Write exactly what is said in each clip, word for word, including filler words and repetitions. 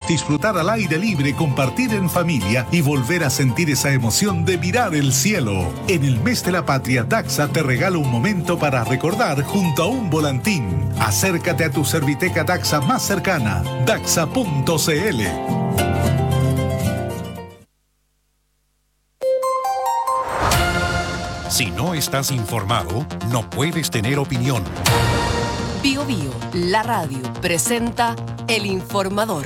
disfrutar al aire libre, compartir en familia y volver a sentir esa emoción de mirar el cielo. En el mes de la patria, Daxa te regala un momento para recordar junto a un volantín. Acércate a tu Serviteca Daxa más cercana, daxa punto cl. Si no estás informado, no puedes tener opinión. Bio Bio, la radio, presenta El Informador.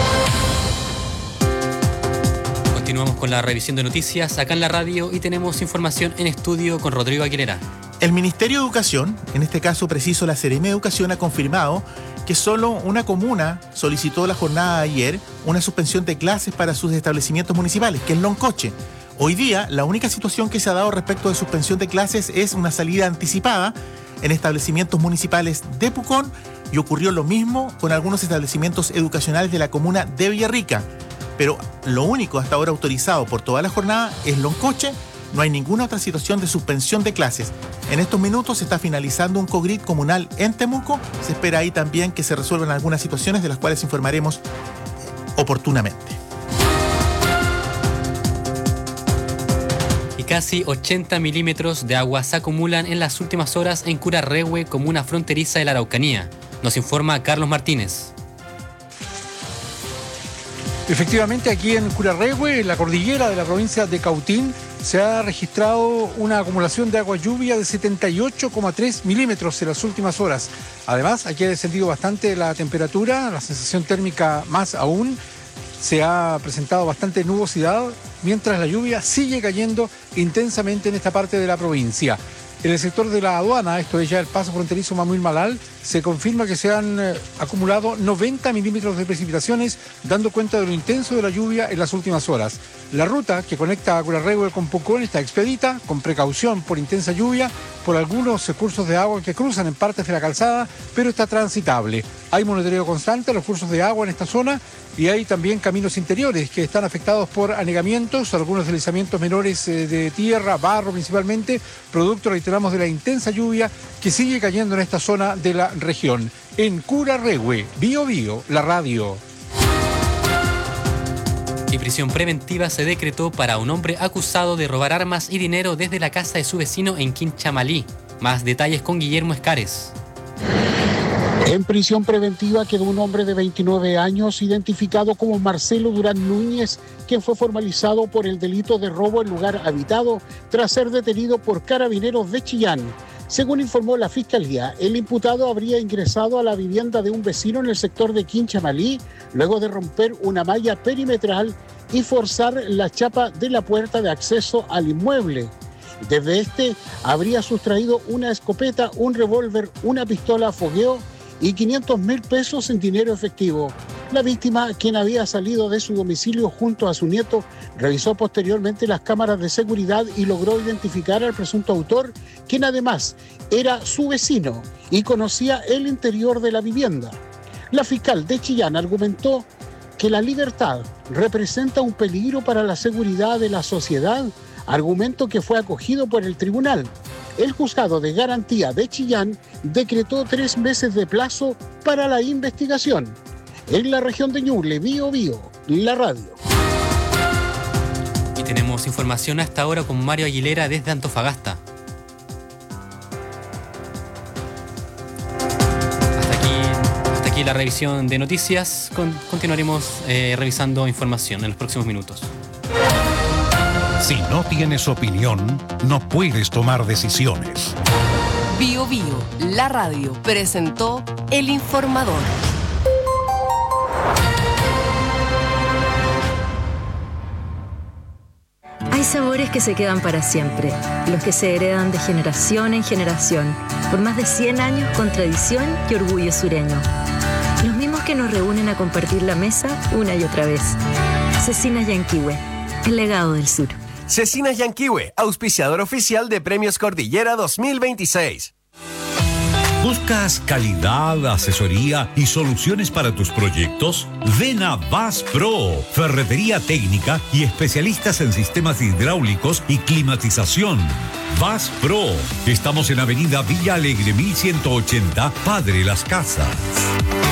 Continuamos con la revisión de noticias acá en la radio y tenemos información en estudio con Rodrigo Aguilera. El Ministerio de Educación, en este caso preciso la Seremi de Educación, ha confirmado que solo una comuna solicitó la jornada de ayer una suspensión de clases para sus establecimientos municipales, que es Loncoche. Hoy día, la única situación que se ha dado respecto de suspensión de clases es una salida anticipada en establecimientos municipales de Pucón, y ocurrió lo mismo con algunos establecimientos educacionales de la comuna de Villarrica. Pero lo único hasta ahora autorizado por toda la jornada es Loncoche. No hay ninguna otra situación de suspensión de clases. En estos minutos se está finalizando un COGRID comunal en Temuco. Se espera ahí también que se resuelvan algunas situaciones de las cuales informaremos oportunamente. Casi ochenta milímetros de agua se acumulan en las últimas horas en Curarrehue, comuna fronteriza de la Araucanía. Nos informa Carlos Martínez. Efectivamente, aquí en Curarrehue, en la cordillera de la provincia de Cautín, se ha registrado una acumulación de agua lluvia de setenta y ocho coma tres milímetros en las últimas horas. Además, aquí ha descendido bastante la temperatura, la sensación térmica más aún. Se ha presentado bastante nubosidad, mientras la lluvia sigue cayendo intensamente en esta parte de la provincia. En el sector de la aduana, esto es ya el paso fronterizo Mamuil-Malal, se confirma que se han eh, acumulado noventa milímetros de precipitaciones, dando cuenta de lo intenso de la lluvia en las últimas horas. La ruta que conecta a Curarrehue con Pucón está expedita, con precaución por intensa lluvia, por algunos cursos de agua que cruzan en partes de la calzada, pero está transitable. Hay monitoreo constante a los cursos de agua en esta zona y hay también caminos interiores que están afectados por anegamientos, algunos deslizamientos menores eh, de tierra, barro principalmente, producto, reiteramos, de la intensa lluvia que sigue cayendo en esta zona de la región. En Curarrehue, Bio Bio, la radio. Y prisión preventiva se decretó para un hombre acusado de robar armas y dinero desde la casa de su vecino en Quinchamalí. Más detalles con Guillermo Escares. En prisión preventiva quedó un hombre de veintinueve años identificado como Marcelo Durán Núñez, quien fue formalizado por el delito de robo en lugar habitado tras ser detenido por carabineros de Chillán. Según informó la Fiscalía, el imputado habría ingresado a la vivienda de un vecino en el sector de Quinchamalí luego de romper una malla perimetral y forzar la chapa de la puerta de acceso al inmueble. Desde este habría sustraído una escopeta, un revólver, una pistola fogueo y quinientos mil pesos en dinero efectivo. La víctima, quien había salido de su domicilio junto a su nieto, revisó posteriormente las cámaras de seguridad y logró identificar al presunto autor, quien además era su vecino y conocía el interior de la vivienda. La fiscal de Chillán argumentó que la libertad representa un peligro para la seguridad de la sociedad, argumento que fue acogido por el tribunal. El juzgado de garantía de Chillán decretó tres meses de plazo para la investigación. En la región de Ñuble, Bio Bio, la radio. Y tenemos información hasta ahora con Mario Aguilera desde Antofagasta. Hasta aquí, hasta aquí la revisión de noticias. Con, continuaremos eh, revisando información en los próximos minutos. Si no tienes opinión, no puedes tomar decisiones. Bio Bio, la radio, presentó El Informador. Hay sabores que se quedan para siempre, los que se heredan de generación en generación, por más de cien años con tradición y orgullo sureño. Los mismos que nos reúnen a compartir la mesa una y otra vez. Cecinas Yanquihue, el legado del sur. Cecinas Yanquihue, auspiciador oficial de Premios Cordillera dos mil veintiséis. ¿Buscas calidad, asesoría y soluciones para tus proyectos? Ven a Vas Pro, ferretería técnica y especialistas en sistemas hidráulicos y climatización. Vas Pro. Estamos en Avenida Villa Alegre mil ciento ochenta, Padre Las Casas.